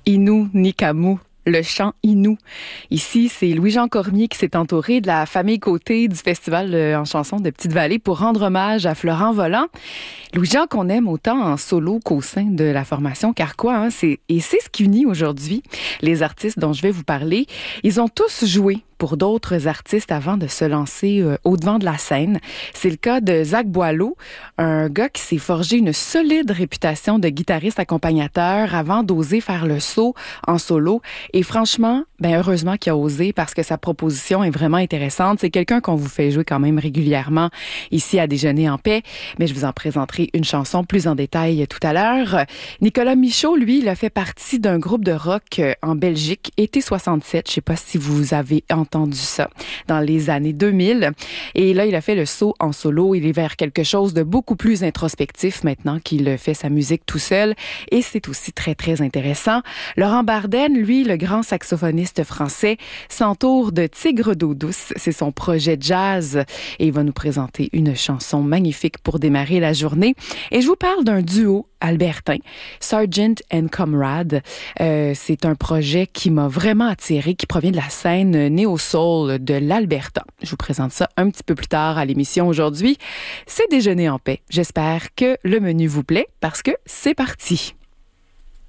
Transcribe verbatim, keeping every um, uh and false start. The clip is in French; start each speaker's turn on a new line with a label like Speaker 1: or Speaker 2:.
Speaker 1: Innu Nikamu. Le chant Innu. Ici, c'est Louis-Jean Cormier qui s'est entouré de la famille Côté du Festival en chanson de Petite-Vallée pour rendre hommage à Florent Volant. Louis-Jean qu'on aime autant en solo qu'au sein de la formation Carquois. Hein, c'est, et c'est ce qui unit aujourd'hui les artistes dont je vais vous parler. Ils ont tous joué pour d'autres artistes avant de se lancer euh, au-devant de la scène. C'est le cas de Zach Boileau, un gars qui s'est forgé une solide réputation de guitariste accompagnateur avant d'oser faire le saut en solo. Et franchement, ben heureusement qu'il a osé parce que sa proposition est vraiment intéressante. C'est quelqu'un qu'on vous fait jouer quand même régulièrement ici à Déjeuner en paix, mais je vous en présenterai une chanson plus en détail tout à l'heure. Nicolas Michaud, lui, il a fait partie d'un groupe de rock en Belgique, été soixante-sept. Je sais pas si vous avez entendu ça dans les années deux mille. Et là, il a fait le saut en solo. Il est vers quelque chose de beaucoup plus introspectif maintenant qu'il fait sa musique tout seul. Et c'est aussi très, très intéressant. Laurent Barden, lui, le grand saxophoniste français, s'entoure de Tigre d'eau douce. C'est son projet jazz. Et il va nous présenter une chanson magnifique pour démarrer la journée. Et je vous parle d'un duo albertain, Sergeant and Comrade. Euh, c'est un projet qui m'a vraiment attiré, qui provient de la scène néo-soul de l'Alberta. Je vous présente ça un petit peu plus tard à l'émission aujourd'hui. C'est Déjeuner en paix. J'espère que le menu vous plaît parce que c'est parti.